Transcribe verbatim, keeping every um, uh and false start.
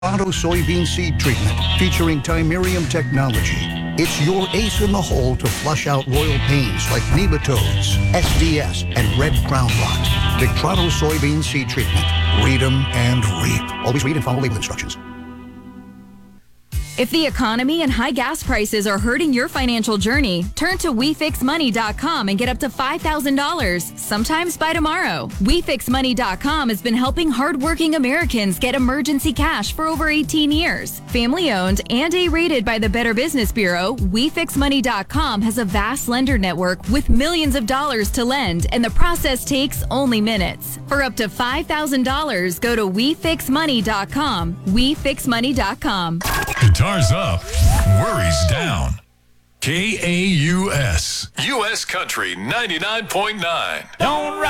Auto soybean seed treatment featuring Timerium technology. It's your ace in the hole to flush out royal pains like nematodes, S D S, and red crown rot. Victrano soybean seed treatment. Read them and reap. Always read and follow label instructions. If the economy and high gas prices are hurting your financial journey, turn to we fix money dot com and get up to five thousand dollars, sometimes by tomorrow. we fix money dot com has been helping hardworking Americans get emergency cash for over eighteen years. Family owned and A-rated by the Better Business Bureau, we fix money dot com has a vast lender network with millions of dollars to lend, and the process takes only minutes. For up to five thousand dollars, go to we fix money dot com. we fix money dot com. Guitars up, worries down. K A U S, U S Country ninety-nine point nine. Don't